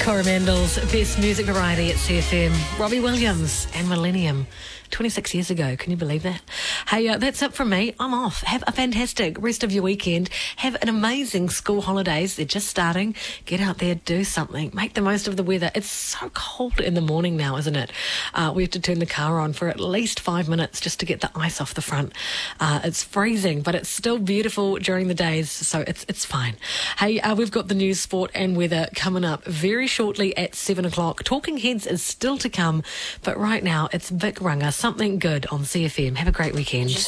Coromandel's Best Music Variety at CFM. Robbie Williams and Millennium. 26 years ago. Can you believe that? Hey, that's it from me. I'm off. Have a fantastic rest of your weekend. Have an amazing school holidays. They're just starting. Get out there, do something. Make the most of the weather. It's so cold in the morning now, isn't it? We have to turn the car on for at least 5 minutes just to get the ice off the front. It's freezing, but it's still beautiful during the days, so it's fine. Hey, we've got the news, sport and weather coming up very shortly at 7 o'clock. Talking Heads is still to come, but right now it's Vic Runga, Something Good on CFM. Have a great weekend.